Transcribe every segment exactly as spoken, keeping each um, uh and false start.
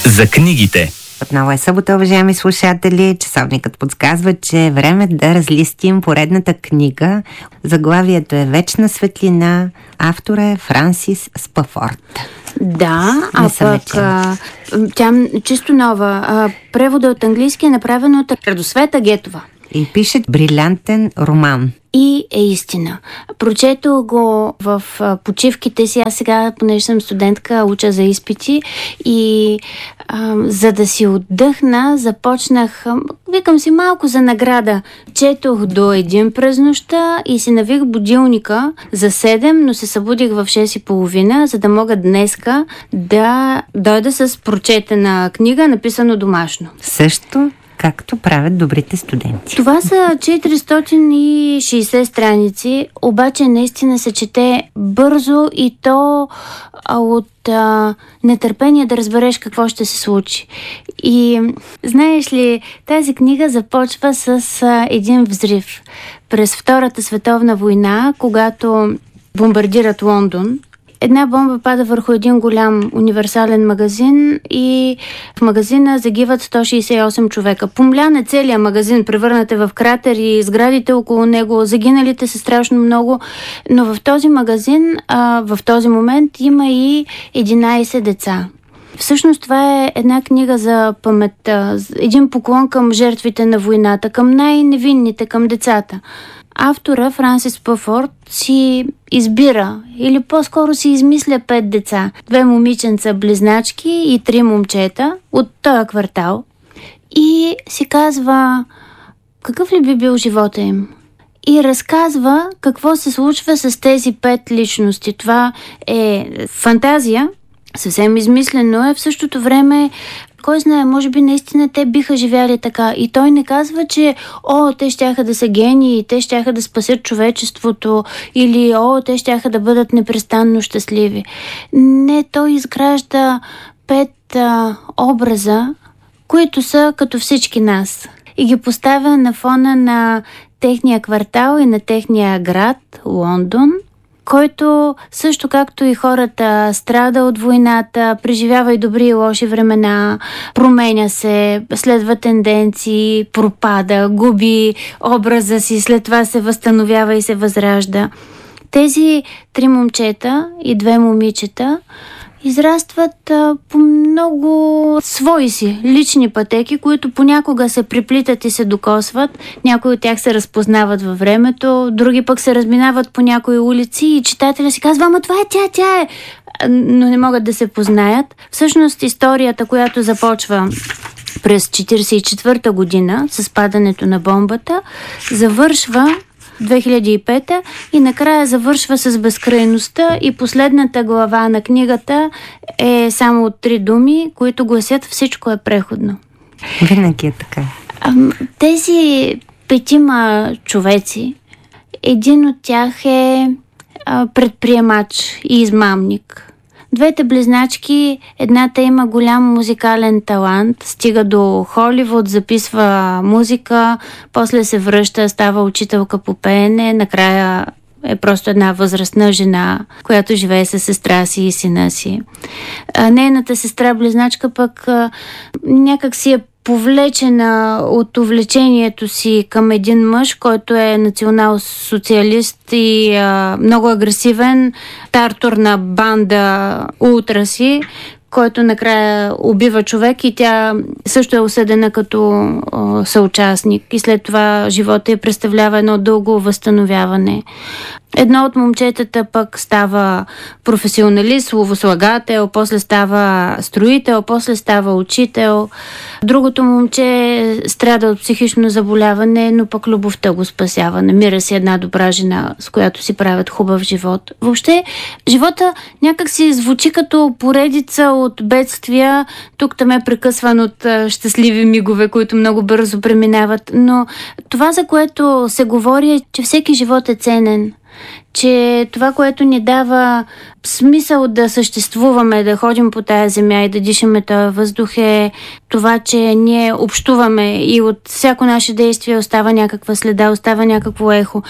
За книгите. Отново е събота, уважаеми слушатели. Часовникът подсказва, че е време да разлистим поредната книга. Заглавието е "Вечна светлина". Автора е Франсис Спъфорд. Да, а пък а, тя чисто нова. А, превода от английски е направен от Радосвета Гетова. И пише брилянтен роман. И е истина. Прочетох го в почивките си. Аз сега, понеже съм студентка, уча за изпити и а, за да си отдъхна, започнах, викам си малко за награда. Четох до един през нощта и си навих будилника за седем, но се събудих в шест и половина, за да мога днеска да дойда с прочетена книга, написано домашно. Също както правят добрите студенти. Това са четиристотин и шейсет страници, обаче наистина се чете бързо и то а, от а, нетърпение да разбереш какво ще се случи. И знаеш ли, тази книга започва с а, един взрив. През Втората световна война, когато бомбардират Лондон, една бомба пада върху един голям универсален магазин и в магазина загиват сто шейсет и осем човека. Помлян е целият магазин, превърнат е в кратер и сградите около него, загиналите са страшно много, но в този магазин а, в този момент има и единайсет деца. Всъщност това е една книга за паметта, един поклон към жертвите на войната, към най-невинните, към децата. Автора Франсис Спъфорд си избира, или по-скоро си измисля пет деца. Две момиченца близначки и три момчета от този квартал. И си казва какъв ли би бил живота им. И разказва какво се случва с тези пет личности. Това е фантазия, съвсем измислено е, в същото време кой знае, може би наистина те биха живяли така. И той не казва, че о, те щяха да са гении, те щяха да спасят човечеството или о, те щяха да бъдат непрестанно щастливи. Не, той изгражда пет а, образа, които са като всички нас. И ги поставя на фона на техния квартал и на техния град, Лондон, който също както и хората страда от войната, преживява и добри и лоши времена, променя се, следва тенденции, пропада, губи образа си, след това се възстановява и се възражда. Тези три момчета и две момичета израстват а, по много свои си лични пътеки, които понякога се приплитат и се докосват. Някои от тях се разпознават във времето, други пък се разминават по някои улици и читателя си казва, ама това е тя, тя е, но не могат да се познаят. Всъщност историята, която започва през четирийсет и четвърта година с падането на бомбата, завършва две хиляди и пета и накрая завършва с безкрайността и последната глава на книгата е само от три думи, които гласят всичко е преходно. Винаги е така. Тези петима човеци, един от тях е предприемач и измамник. Двете близначки, едната има голям музикален талант, стига до Холивуд, записва музика, после се връща, става учителка по пеене, накрая е просто една възрастна жена, която живее със сестра си и сина си. Нейната сестра-близначка пък някак си е повлечена от увлечението си към един мъж, който е национал-социалист и а, много агресивен, тартор на банда ултраси, който накрая убива човек и тя също е осъдена като а, съучастник и след това живота ѝ представлява едно дълго възстановяване. Едно от момчетата пък става професионалист, словослагател, после става строител, после става учител. Другото момче страда от психично заболяване, но пък любовта го спасява. Намира си една добра жена, с която си правят хубав живот. Въобще, живота някак си звучи като поредица от бедствия. Тук там е прекъсван от щастливи мигове, които много бързо преминават. Но това, за което се говори, е, че всеки живот е ценен. Че това, което ни дава смисъл да съществуваме, да ходим по тая земя и да дишаме този въздух е това, че ние общуваме и от всяко наше действие остава някаква следа, остава някакво ехо.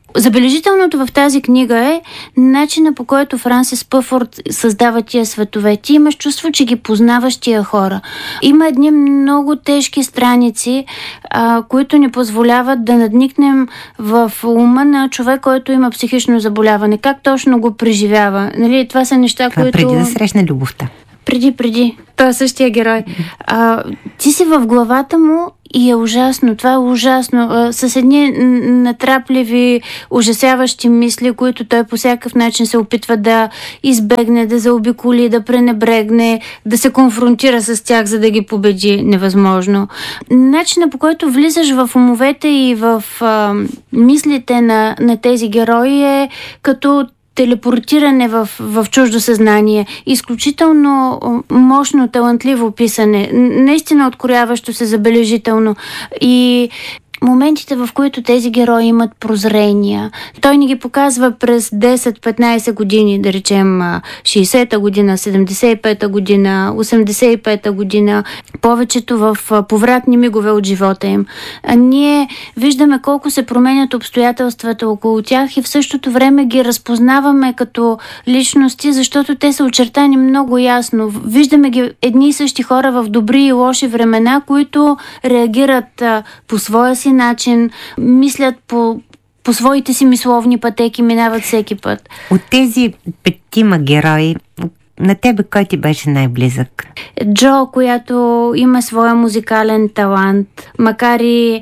Забележителното в тази книга е начина, по който Франсис Спъфорд създава тия светове. Ти имаш чувство, че ги познаваш тия хора. Има едни много тежки страници, а, които ни позволяват да надникнем в ума на човек, който има психично заболяване. Как точно го преживява? Нали, това са неща, това които... преди да срещне любовта. Преди, преди. Той е същия герой. А, ти си в главата му и е ужасно. Това е ужасно. А, с едни натрапливи, ужасяващи мисли, които той по всякакъв начин се опитва да избегне, да заобиколи, да пренебрегне, да се конфронтира с тях, за да ги победи. Невъзможно. Начинът, по който влизаш в умовете и в а, мислите на, на тези герои е като телепортиране в, в чуждо съзнание. Изключително мощно, талантливо писане. Наистина откоряващо се, забележително. И моментите, в които тези герои имат прозрения. Той ни ги показва през десет-петнайсет години, да речем шейсета година, седемдесет и пета година, осемдесет и пета година, повечето в повратни мигове от живота им. А ние виждаме колко се променят обстоятелствата около тях и в същото време ги разпознаваме като личности, защото те са очертани много ясно. Виждаме ги едни и същи хора в добри и лоши времена, които реагират а, по своя си начин, мислят по, по своите си мисловни пътеки, минават всеки път. От тези петима герои, на тебе кой ти беше най-близък? Джо, която има своя музикален талант, макар и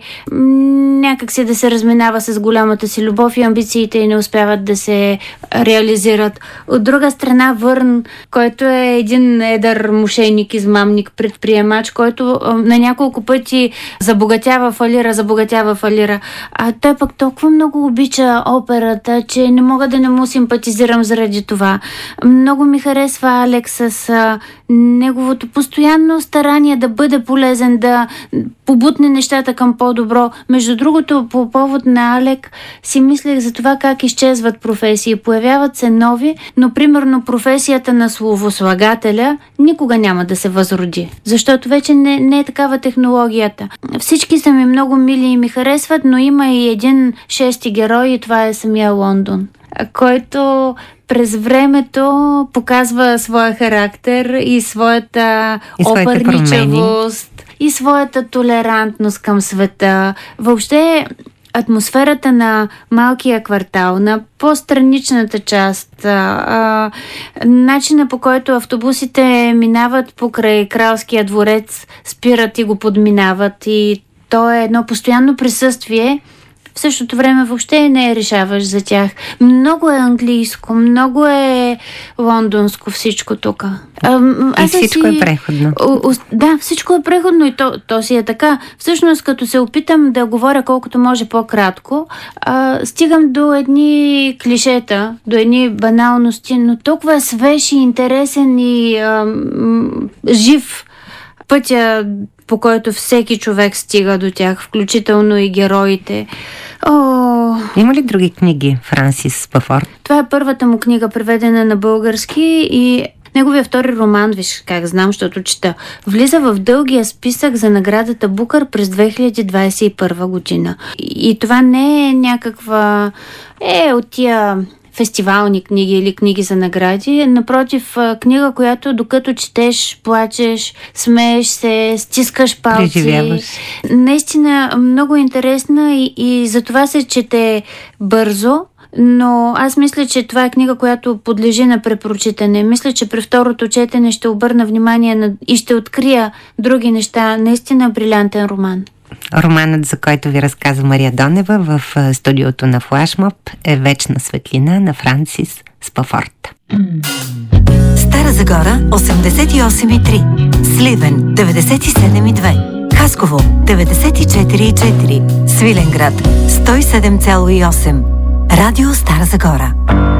някак си да се разминава с голямата си любов и амбициите и не успяват да се реализират. От друга страна, Върн, който е един едър мошенник, измамник, предприемач, който на няколко пъти забогатява, фалира, забогатява, фалира. А той пък толкова много обича операта, че не мога да не му симпатизирам заради това. Много ми харесва Алекс с а, неговото постоянно старание да бъде полезен, да побутне нещата към по-добро. Между другото, по повод на Алек си мислех за това как изчезват професии. Появяват се нови, но примерно професията на словослагателя никога няма да се възроди, защото вече не, не е такава технологията. Всички са ми много мили и ми харесват, но има и един шести герой и това е самия Лондон, който през времето показва своя характер и своята и опърничавост и своята толерантност към света. Въобще атмосферата на малкия квартал, на по-страничната част, а, начина, по който автобусите минават покрай Кралския дворец, спират и го подминават, и то е едно постоянно присъствие. В същото време въобще не е решаваш за тях. Много е английско, много е лондонско всичко тук. И всичко си... е преходно. О, о, да, всичко е преходно и то, то си е така. Всъщност, като се опитам да говоря колкото може по-кратко, а, стигам до едни клишета, до едни баналности, но толкова е свеж и интересен и а, м- жив пътя, по който всеки човек стига до тях, включително и героите. О... Има ли други книги, Франсис Спъфорд? Това е първата му книга, преведена на български, и неговия втори роман, виж как знам, защото чета, влиза в дългия списък за наградата Букър през две хиляди двадесет и първа година. И, и това не е някаква... Е, от тия фестивални книги или книги за награди. Напротив, книга, която докато четеш, плачеш, смееш се, стискаш палци. Преживяваш. Наистина много интересна и, и за това се чете бързо. Но аз мисля, че това е книга, която подлежи на препрочитане. Мисля, че при второто четене ще обърна внимание на... и ще открия други неща. Наистина брилянтен роман. Романът, за който ви разказа Мария Донева в студиото на Флашмоб, е Вечна светлина на Франсис Спъфорд. Стара Загора осемдесет и осем и три, Сливен деветдесет и седем и две, Хасково деветдесет и четири и четири, Свиленград сто и седем цяло и осем. Радио Стара Загора.